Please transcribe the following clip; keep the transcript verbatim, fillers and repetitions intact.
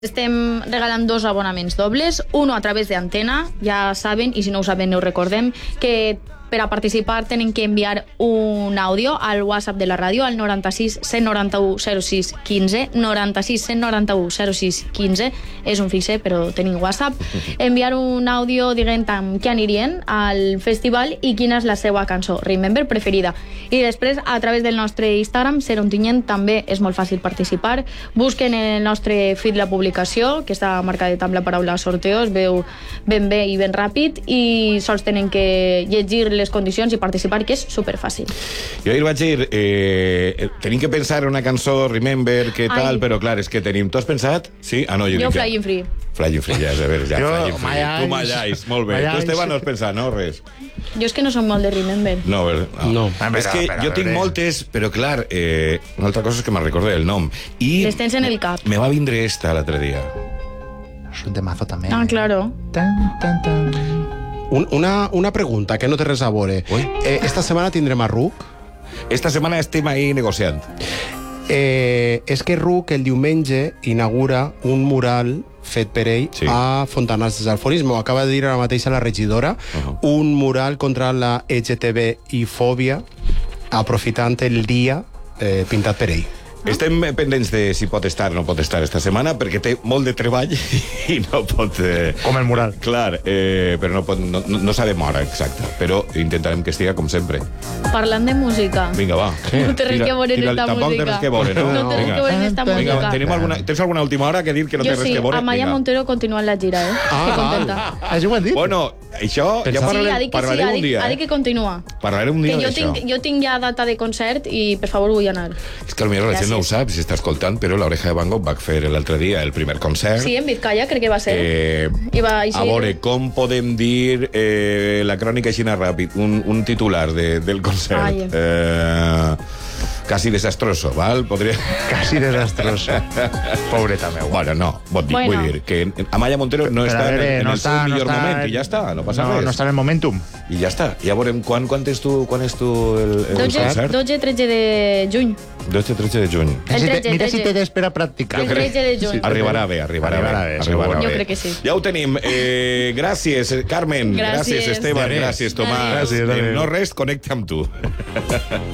Estem regalant dos abonaments dobles, uno a través de Antena, ja saben, i si no ho saben no ho recordem, que per a participar tenen que enviar un àudio al WhatsApp de la ràdio al noranta-sis cent noranta-u zero sis quinze, noranta-sis cent noranta-u zero sis quinze, és un fixe però tenim WhatsApp, enviar un àudio dient amb què anirien al festival i quina és la seva cançó Remember preferida, i després a través del nostre Instagram, Ser Ontinyent, també és molt fàcil participar, busquen el nostre feed la publicació, que està marcadet amb la paraula sorteo, es veu ben bé i ben ràpid, i sols tenen que llegir les condicions i participar, que és superfàcil. Jo ahir vaig dir, eh, tenim que pensar en una cançó, Remember, què tal, Ai. però clar, és que tenim... Tu has pensat? Sí? Ah, no, jo, jo Flying Free. Flying Free, ja, a veure, ja, jo, Flying Free. Tu Mallais, molt bé. Tu, Esteban, no has pensat, no? Res. Jo és que no soc molt de Remember. No, no. no. Ah, és que però, jo tinc veure. moltes, però clar, eh, una altra cosa és que me'n recordé el nom. I les tens en el cap. Me va vindre esta l'altre dia. És un temazo també. Ah, claro. Tan, tan, tan. Un, una, una pregunta que no té res a veure. Eh, esta setmana tindrem a R U C? Esta setmana estem ahí negociant. Eh, és que R U C el diumenge inaugura un mural fet per ell sí. a Fontanars de Salforisme. Ho acaba de dir ara mateix a la regidora. Uh -huh. Un mural contra la L G T B i fòbia, aprofitant el dia eh, pintat per ell. Estem pendents de si pot estar o no pot estar esta setmana, perquè té molt de treball i no pot... Eh... Com el mural. Clar, eh, però no, pot, no, no sabem hora exacta, però intentarem que estiga com sempre. Parlant de música. Vinga, va. Sí. No té res que veure en esta Tampoc música. té res que veure, no? No té res que veure en esta Vinga, música. tenim alguna, tens alguna última hora que dir que no jo té res sí, que veure? Jo sí, Amaya Vinga. Montero continua en la gira, eh? Ah, que contenta. Ah, això ho han dit? Bueno, això ja parlarem, sí, ha dit que parlarem sí, ha un dit, dia. Ha dit que continua. Parlarem un dia que jo d'això. tinc, jo tinc ja data de concert i, per favor, vull anar. És que potser la gent no ho sap, si està escoltant, però l'Oreja de Van Gogh va fer l'altre dia el primer concert. Sí, en Vizcaya, crec que va ser. Eh, I va, així... A veure, com podem dir eh, la crònica així ràpid, un, un titular de, del concert. Ai. Eh, casi desastroso, val? Podria... Casi desastroso. Pobreta meu. Bueno, no, vull dir, Bueno. vull dir que Amaya Montero no Però està a veure, en, en no el seu està- no millor està moment, en- i ja està, no passa no, res. No està en el momentum. I ja està. Ja veurem quan, quan, és tu, quan és tu el, el dotze, concert? dotze tretze de juny. dotze tretze de juny. El Si te- tretze, Mira si tretze. té d'espera practicar. El tretze de juny. Arribarà bé, arribarà, Arribarà bé. bé, arribarà segur. Jo bé. crec que sí. Ja ho tenim. Eh, gràcies, eh, Carmen. Gràcies. Gràcies, Esteban. De res. Gràcies, Tomàs. Gràcies, Eh, adéu. no res, connecta amb tu.